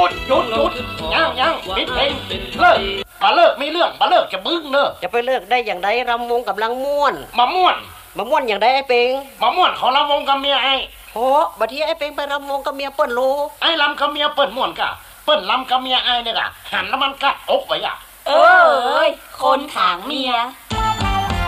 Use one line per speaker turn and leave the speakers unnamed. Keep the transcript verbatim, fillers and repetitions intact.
ดหยุดหยุดยังยังปิดเพลงเลิกมาเลิกไม่เรื่องมาเลิกจะบึ้งเนอะ
จะไปเลิกได้อย่างไรรำวงกำลังม่วน
มาม่วน
มาม่วนอย่างไรไอ้เปง
มาม่วนเขารำวงกับเมียไอ้
โอ้บัดที่ไอ้เปงไปรำวงกับเมียเปิ้นโล
ไอ้ลำกับเมียเปิ้นม่วนกะเปิ้นลำกับเมียไอ้เนี่ยกะหันแล้วมันกัดอกไว้อ่ะ
เออคนถางเมีย